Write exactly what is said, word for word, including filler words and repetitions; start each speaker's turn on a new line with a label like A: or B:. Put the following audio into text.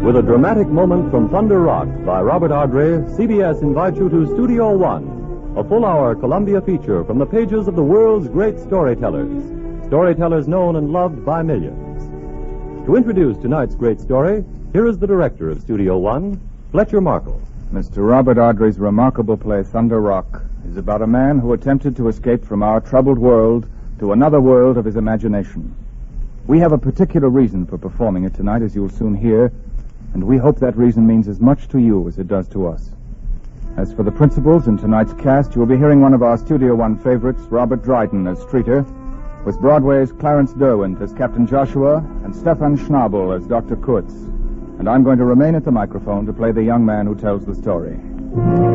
A: With a dramatic moment from Thunder Rock by Robert Ardrey, C B S invites you to Studio One, a full-hour Columbia feature from the pages of the world's great storytellers, storytellers known and loved by millions. To introduce tonight's great story, here is the director of Studio One, Fletcher Markle.
B: Mister Robert Ardrey's remarkable play, Thunder Rock, is about a man who attempted to escape from our troubled world to another world of his imagination. We have a particular reason for performing it tonight, as you'll soon hear, and we hope that reason means as much to you as it does to us. As for the principals in tonight's cast, you'll be hearing one of our Studio One favorites, Robert Dryden, as Streeter, with Broadway's Clarence Derwent as Captain Joshua and Stefan Schnabel as Doctor Kurtz. And I'm going to remain at the microphone to play the young man who tells the story.